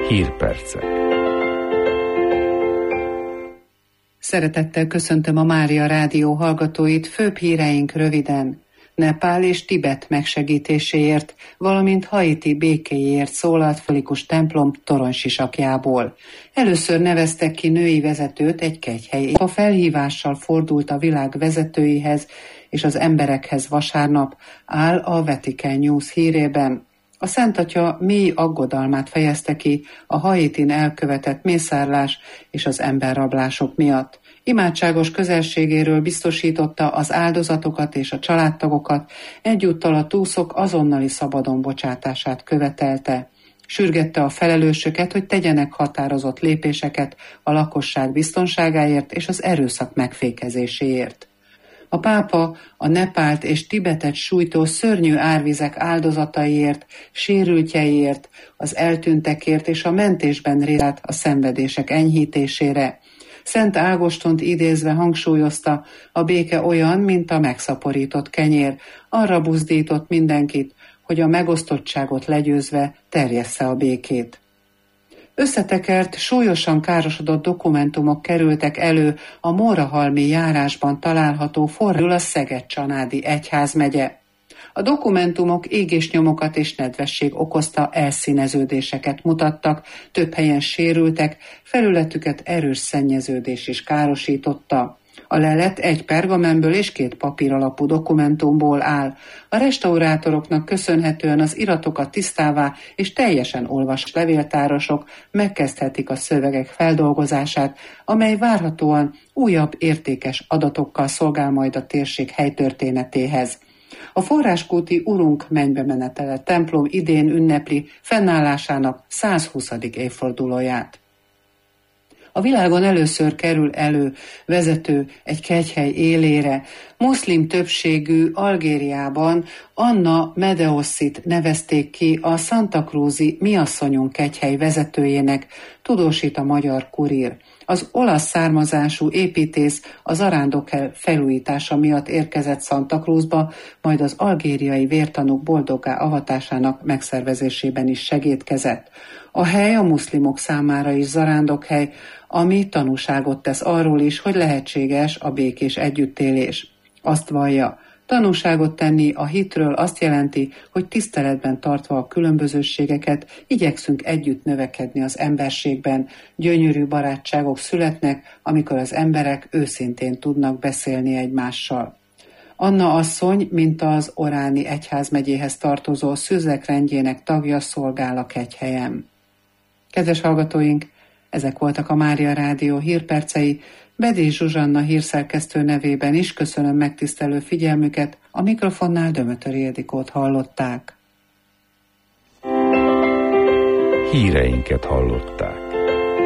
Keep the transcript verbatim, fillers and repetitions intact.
Hírpercek. Szeretettel köszöntöm a Mária Rádió hallgatóit, főbb híreink röviden. Nepál és Tibet megsegítéséért, valamint Haiti békéjéért szólalt katolikus templom toronysisakjából. Először neveztek ki női vezetőt egy kegyhely. A felhívással fordult a világ vezetőihez és az emberekhez vasárnap, áll a Vatican News hírében. A Szent Atya mély aggodalmát fejezte ki a Haitin elkövetett mészárlás és az emberrablások miatt. Imádságos közelségéről biztosította az áldozatokat és a családtagokat, egyúttal a túszok azonnali szabadon bocsátását követelte. Sürgette a felelősöket, hogy tegyenek határozott lépéseket a lakosság biztonságáért és az erőszak megfékezéséért. A pápa a Nepált és Tibetet sújtó szörnyű árvizek áldozataiért, sérültjeiért, az eltűntekért és a mentésben részt a szenvedések enyhítésére. Szent Ágostont idézve hangsúlyozta, a béke olyan, mint a megszaporított kenyér, arra buzdított mindenkit, hogy a megosztottságot legyőzve terjessze a békét. Összetekert, súlyosan károsodott dokumentumok kerültek elő a Mórahalmi járásban található forrásból a Szeged-Csanádi egyházmegye. A dokumentumok égésnyomokat és nedvesség okozta elszíneződéseket mutattak, több helyen sérültek, felületüket erős szennyeződés is károsította. A lelet egy pergamenből és két papír alapú dokumentumból áll. A restaurátoroknak köszönhetően az iratokat tisztává és teljesen olvasott levéltárosok megkezdhetik a szövegek feldolgozását, amely várhatóan újabb értékes adatokkal szolgál majd a térség helytörténetéhez. A forráskúti Urunk mennybe menetele templom idén ünnepli fennállásának százhuszadik évfordulóját. A világon először kerül elő vezető egy kegyhely élére. Muszlim többségű Algériában Anna Medeossit nevezték ki a Santa Cruzi Miasszonyon kegyhely vezetőjének, tudósít a Magyar Kurír. Az olasz származású építész a zarándokhely felújítása miatt érkezett Santa Cruzba, majd az algériai vértanúk boldoggá avatásának megszervezésében is segédkezett. A hely a muszlimok számára is zarándokhely, ami tanúságot tesz arról is, hogy lehetséges a békés együttélés. Azt vallja, tanúságot tenni a hitről azt jelenti, hogy tiszteletben tartva a különbözőségeket igyekszünk együtt növekedni az emberségben. Gyönyörű barátságok születnek, amikor az emberek őszintén tudnak beszélni egymással. Anna asszony, mint az Oráni egyházmegyéhez tartozó szüzek rendjének tagja szolgál a kegyhelyen. Kedves hallgatóink, ezek voltak a Mária Rádió hírpercei. Bedély Zsuzsanna hírszerkesztő nevében is köszönöm megtisztelő figyelmüket, a mikrofonnál Dömötöri Ildikót hallották. Híreinket hallották.